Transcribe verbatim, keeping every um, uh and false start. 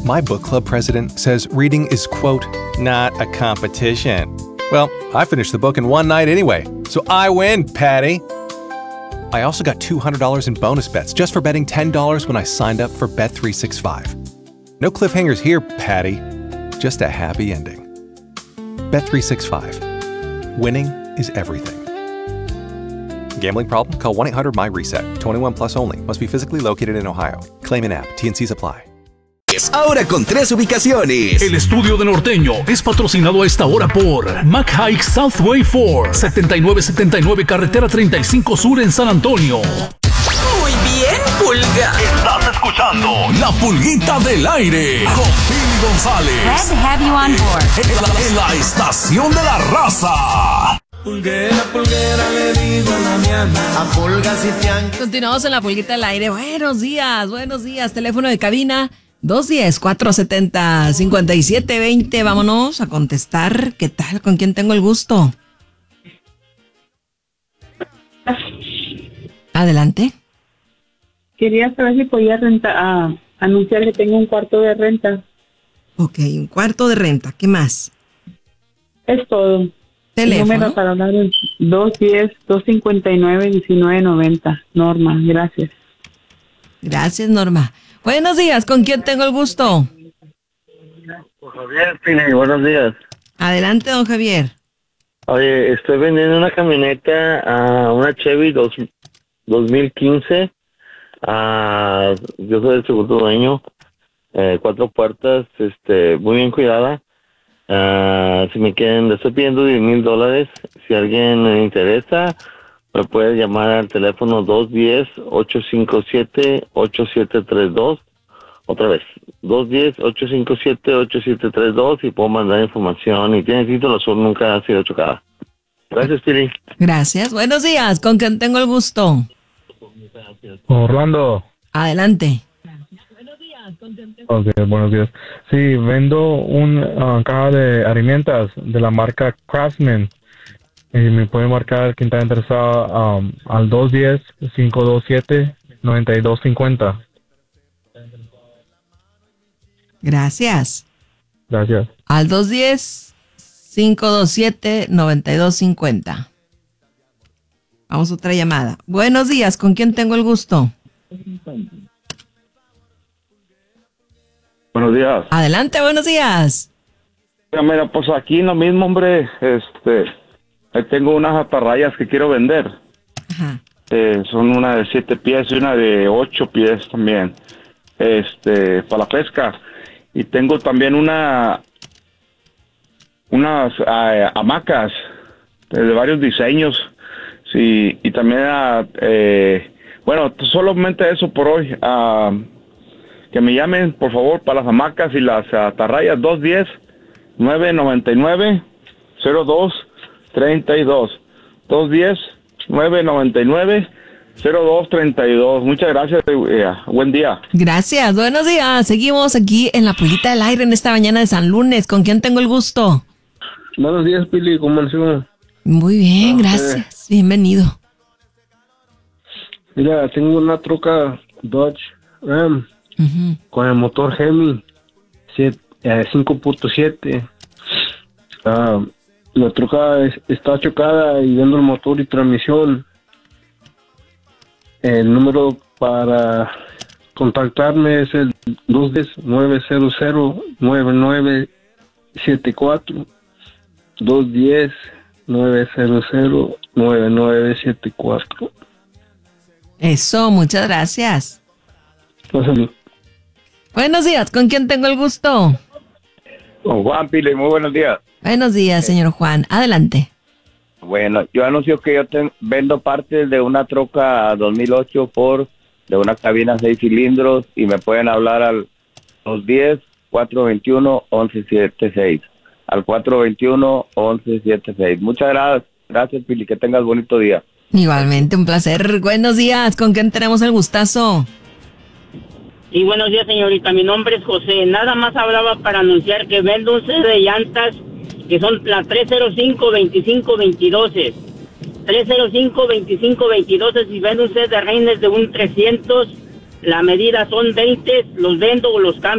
My book club president says reading is, quote, not a competition. Well, I finished the book in one night anyway, so I win, Patty. I also got two hundred dollars in bonus bets just for betting ten dollars when I signed up for Bet three sixty-five. No cliffhangers here, Patty. Just a happy ending. Bet three sixty-five. Winning is everything. Gambling problem? Call one eight hundred M Y RESET. twenty-one plus only. Must be physically located in Ohio. Claim in app. T N Cs apply. Ahora con tres ubicaciones. El estudio de Norteño es patrocinado a esta hora por Mac Hike Southway Ford, setenta y nueve setenta y nueve Carretera treinta y cinco Sur en San Antonio. Muy bien, Pulga. Estás escuchando La Pulguita del Aire con Pili González. Glad to have you on board. En la, en la estación de la raza. Pulguera, pulguera, le digo a la miana. A pulga si te han... Continuamos en La Pulguita del Aire. Buenos días, buenos días. Teléfono de cabina dos uno cero, cuatro siete cero, cinco siete dos cero. Vámonos a contestar. ¿Qué tal? ¿Con quién tengo el gusto? Adelante. Quería saber si podía renta, ah, anunciar que tengo un cuarto de renta. Ok, un cuarto de renta. ¿Qué más? Es todo. Teléfono. El número para hablar es dos uno cero, dos cinco nueve, uno nueve nueve cero. Norma, gracias. Gracias, Norma. Buenos días, ¿con quién tengo el gusto? Pues Javier, Pili, buenos días. Adelante, don Javier. Oye, estoy vendiendo una camioneta, a una Chevy dos, dos mil quince. Uh, yo soy el segundo dueño. Eh, cuatro puertas, este, muy bien cuidada. Uh, si me quieren, le estoy pidiendo diez mil dólares. Si alguien le interesa, me puede llamar al teléfono dos uno cero, ocho cinco siete, ocho siete tres dos. Otra vez, dos uno cero, ocho cinco siete, ocho siete tres dos y puedo mandar información. Y tiene título azul, nunca ha sido chocada. Gracias, Pili. Gracias. Buenos días, ¿con quién tengo el gusto? Orlando. Adelante. Ok, buenos días. Sí, vendo una uh, caja de herramientas de la marca Craftsman. Y me pueden marcar quien está interesado um, al dos uno cero, cinco dos siete, nueve dos cinco cero. Gracias. Gracias. Al dos uno cero, cinco dos siete, nueve dos cinco cero. Vamos a otra llamada. Buenos días, ¿con quién tengo el gusto? Buenos días. Adelante, buenos días. Mira, pues aquí lo mismo, hombre. Este, ahí tengo unas atarrayas que quiero vender. Ajá. Eh, son una de siete pies y una de ocho pies también. Este, para la pesca. Y tengo también una, unas uh, hamacas de, de varios diseños. Sí, y también, uh, eh, bueno, solamente eso por hoy. Uh, que me llamen, por favor, para las hamacas y las atarrayas dos uno cero, nueve nueve nueve, cero dos tres dos. dos uno cero, nueve nueve nueve, cero dos tres dos. Muchas gracias. Eh, buen día. Gracias. Buenos días. Seguimos aquí en La Pulguita del Aire en esta mañana de San Lunes. ¿Con quién tengo el gusto? Buenos días, Pili. ¿Cómo estás? Muy bien, gracias. Bienvenido. Mira, tengo una troca Dodge Ram uh-huh. con el motor Hemi cinco punto siete. Uh, la troca es, está chocada y vendo el motor y transmisión. El número para contactarme es el dos uno cero, nueve cero cero, nueve nueve siete cuatro. dos uno cero, nueve cero cero, nueve nueve siete cuatro. Eso, muchas gracias. Pásale. Buenos días, ¿con quién tengo el gusto? Con Juan Pili, muy buenos días. Buenos días, señor Juan. Adelante. Bueno, yo anuncio que yo te, vendo partes de una troca dos mil ocho Ford, de una cabina seis cilindros, y me pueden hablar al dos uno cero, cuatro dos uno, once setenta y seis. Al cuatro dos uno, once setenta y seis. Muchas gracias, gracias Pili, que tengas bonito día. Igualmente, un placer. Buenos días, ¿con quién tenemos el gustazo? Sí, buenos días, señorita. Mi nombre es José. Nada más hablaba para anunciar que vendo un set de llantas que son las tres cero cinco, veinticinco, veintidós. tres cero cinco, veinticinco, veintidós y vendo un set de reines de un trescientos. La medida son veinte. Los vendo o los cambio.